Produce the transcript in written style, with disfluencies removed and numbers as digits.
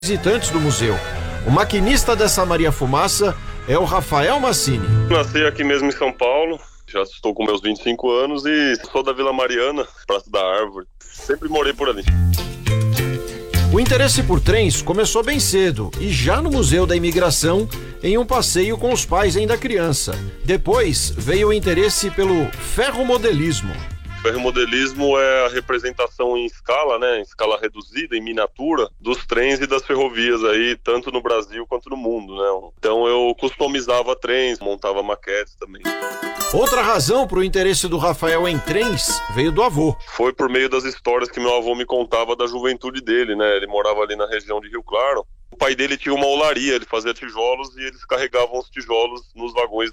visitantes do museu. O maquinista dessa Maria Fumaça é o Rafael Massini. Nasci aqui mesmo em São Paulo, já estou com meus 25 anos e sou da Vila Mariana, Praça da Árvore. Sempre morei por ali. O interesse por trens começou bem cedo e já no Museu da Imigração, em um passeio com os pais ainda criança. Depois veio o interesse pelo ferromodelismo. O ferromodelismo é a representação em escala, em escala reduzida, em miniatura, dos trens e das ferrovias aí, tanto no Brasil quanto no mundo, Então eu customizava trens, montava maquetes também. Outra razão para o interesse do Rafael em trens veio do avô. Foi por meio das histórias que meu avô me contava da juventude dele, Ele morava ali na região de Rio Claro. O pai dele tinha uma olaria, ele fazia tijolos e eles carregavam os tijolos nos vagões